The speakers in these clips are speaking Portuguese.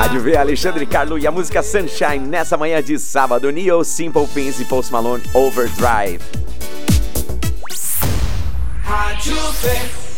Rádio V, Alexandre Carlu e a música Sunshine nessa manhã de sábado. Neo, Simple Things e Post Malone, Overdrive. Rádio V.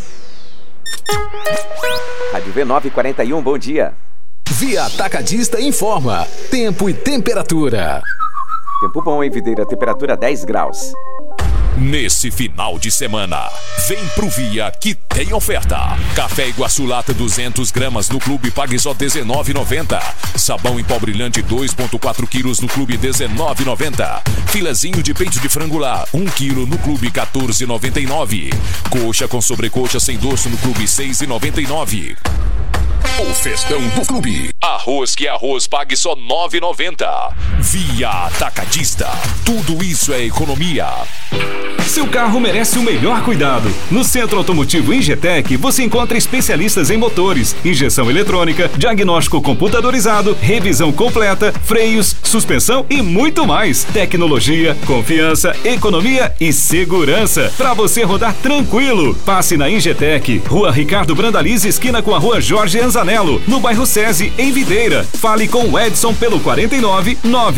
Rádio V 941, bom dia. Via Atacadista informa tempo e temperatura. Tempo bom, hein, Videira? Temperatura 10 graus. Nesse final de semana, vem pro Via que tem oferta. Café Iguaçu lata 200 gramas no Clube pague só R$19,90. Sabão em pó brilhante 2,4 quilos no Clube R$19,90. Filezinho de peito de frango lá 1 quilo no Clube R$14,99. Coxa com sobrecoxa sem dorso no Clube R$6,99. O festão do Clube. Arroz que é arroz, pague só R$9,90. Via Atacadista. Tudo isso é economia. Seu carro merece o melhor cuidado. No Centro Automotivo Ingetec, você encontra especialistas em motores, injeção eletrônica, diagnóstico computadorizado, revisão completa, freios, suspensão e muito mais. Tecnologia, confiança, economia e segurança. Para você rodar tranquilo. Passe na Ingetec, Rua Ricardo Brandalize, esquina com a Rua Jorge Anzanello, no bairro SESI, em Videira. Fale com o Edson pelo 49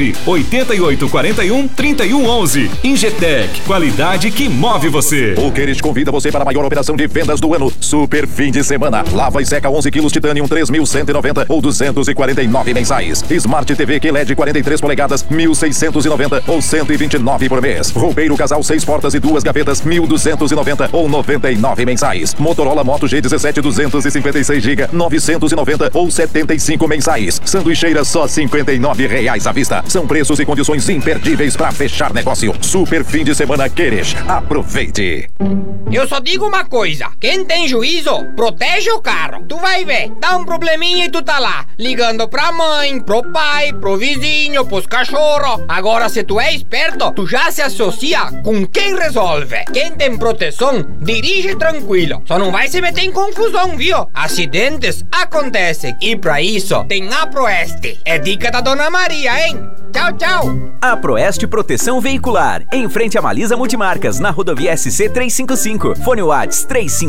988 41 31 11. Ingetec, qualidade que move você. O Queres convida você para a maior operação de vendas do ano. Super fim de semana. Lava e seca 11 quilos Titanium 3.190 ou 249 mensais. Smart TV QLED 43 polegadas 1.690 ou 129 por mês. Roupeiro casal 6 portas e 2 gavetas 1.290 ou 99 mensais. Motorola Moto G17 256 GB 990 ou 75 mensais. Sanduicheira só R$59 à vista. São preços e condições imperdíveis para fechar negócio. Super fim de semana Queres. Aproveite. Eu só digo uma coisa: quem tem juízo, protege o carro. Tu vai ver, dá um probleminha e tu tá lá, ligando pra mãe, pro pai, pro vizinho, pros cachorros. Agora, se tu é esperto, tu já se associa com quem resolve. Quem tem proteção, dirige tranquilo. Só não vai se meter em confusão, viu? Acidentes acontecem. E pra isso, tem a Proeste. É dica da Dona Maria, hein? Tchau, tchau. A Proeste Proteção Veicular, em frente a Malisa Multimarcas, na rodovia SC 355. Fone Whats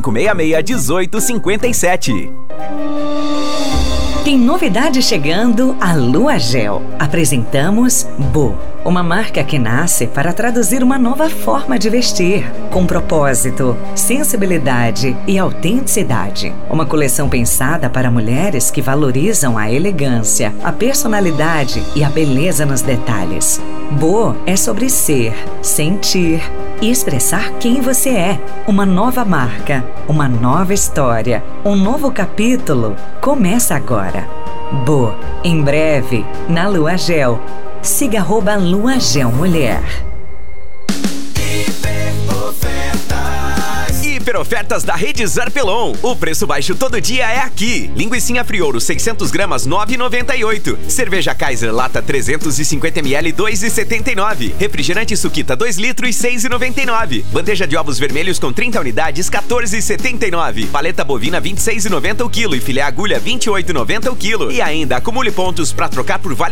3566-1857. Tem novidade chegando à Lua Gel. Apresentamos Bo, uma marca que nasce para traduzir uma nova forma de vestir, com propósito, sensibilidade e autenticidade. Uma coleção pensada para mulheres que valorizam a elegância, a personalidade e a beleza nos detalhes. Bo é sobre ser, sentir e expressar quem você é. Uma nova marca, uma nova história, um novo capítulo começa agora. Bo, em breve, na Lua Gel. Siga @Lua Gel Mulher. Hiperofertas da Rede Zarpelon. O preço baixo todo dia é aqui. Linguicinha Friouro 600 gramas 9,98. Cerveja Kaiser lata 350 ml 2,79. Refrigerante Suquita 2 litros 6,99. Bandeja de ovos vermelhos com 30 unidades 14,79. Paleta bovina 26,90 o quilo e filé agulha 28,90 o quilo. E ainda acumule pontos para trocar por vale